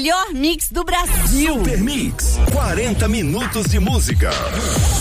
melhor mix do Brasil. Super Mix, 40 minutos de música.